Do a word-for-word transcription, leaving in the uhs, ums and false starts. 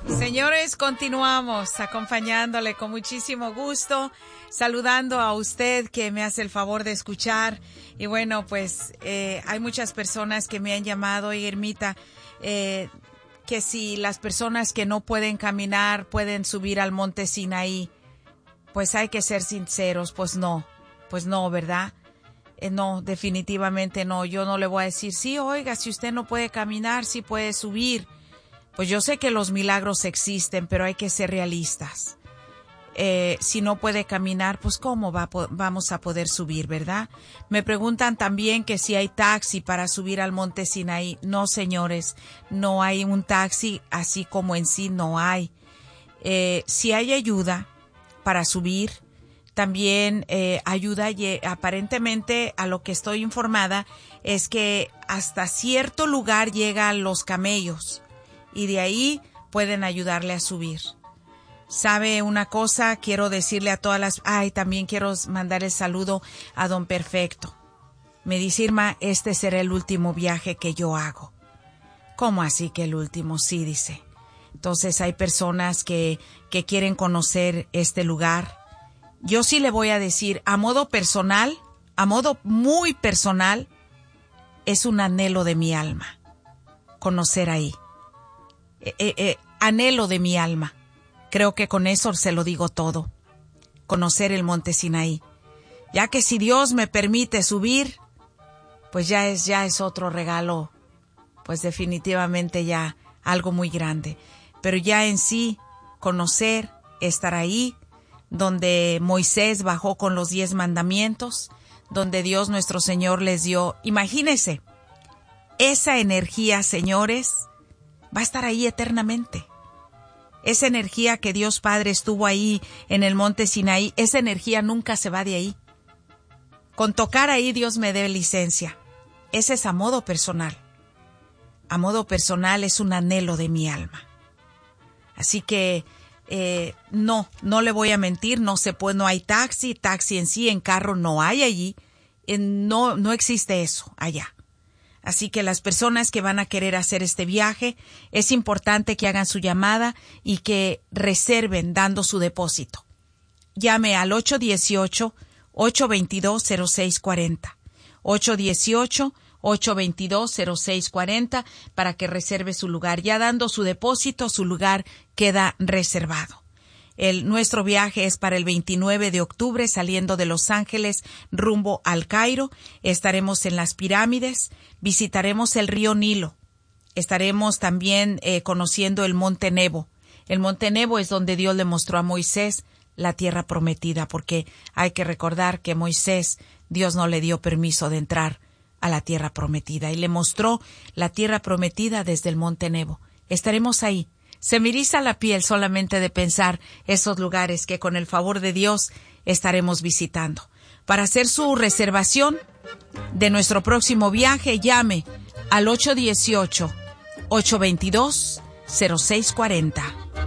Señores, continuamos acompañándole con muchísimo gusto, saludando a usted que me hace el favor de escuchar. Y bueno, pues eh, hay muchas personas que me han llamado, y Ermita, eh, que si las personas que no pueden caminar pueden subir al monte Sinaí, pues hay que ser sinceros, pues no, pues no, ¿verdad? Eh, no, definitivamente no. Yo no le voy a decir, sí, oiga, si usted no puede caminar, sí puede subir. Pues yo sé que los milagros existen, pero hay que ser realistas. Eh, si no puede caminar, pues ¿cómo va, vamos a poder subir, verdad? Me preguntan también que si hay taxi para subir al monte Sinaí. No, señores, no hay un taxi, así como en sí no hay. Eh, si hay ayuda para subir, también eh, ayuda, aparentemente a lo que estoy informada, es que hasta cierto lugar llegan los camellos y de ahí pueden ayudarle a subir. ¿Sabe una cosa? Quiero decirle a todas las... Ay, también quiero mandar el saludo a Don Perfecto. Me dice Irma, este será el último viaje que yo hago. ¿Cómo así que el último? Sí, dice. Entonces hay personas que, que quieren conocer este lugar. Yo sí le voy a decir, a modo personal, a modo muy personal, es un anhelo de mi alma conocer ahí. Eh, eh, eh, anhelo de mi alma. Creo que con eso se lo digo todo. Conocer el monte Sinaí. Ya que si Dios me permite subir, pues ya es, ya es otro regalo. Pues definitivamente ya algo muy grande. Pero ya en sí, conocer, estar ahí, donde Moisés bajó con los diez mandamientos, donde Dios nuestro Señor les dio. Imagínense, esa energía, señores, va a estar ahí eternamente. Esa energía que Dios Padre estuvo ahí en el monte Sinaí, esa energía nunca se va de ahí. Con tocar ahí Dios me dé licencia. Ese es a modo personal. A modo personal es un anhelo de mi alma. Así que eh, no, no le voy a mentir, no se puede, no hay taxi, taxi en sí, en carro no hay allí, en, no, no existe eso allá. Así que las personas que van a querer hacer este viaje, es importante que hagan su llamada y que reserven dando su depósito. Llame al ocho uno ocho, ocho dos dos, cero seis cuatro cero. ocho uno ocho, ocho dos dos, cero seis cuatro cero para que reserve su lugar. Ya dando su depósito, su lugar queda reservado. El, nuestro viaje es para el veintinueve de octubre, saliendo de Los Ángeles rumbo al Cairo. Estaremos en las pirámides, visitaremos el río Nilo. Estaremos también eh, conociendo el Monte Nebo. El Monte Nebo es donde Dios le mostró a Moisés la tierra prometida, porque hay que recordar que Moisés, Dios no le dio permiso de entrar a la tierra prometida y le mostró la tierra prometida desde el Monte Nebo. Estaremos ahí. Se me eriza la piel solamente de pensar esos lugares que con el favor de Dios estaremos visitando. Para hacer su reservación de nuestro próximo viaje, llame al ocho uno ocho, ocho dos dos, cero seis cuatro cero.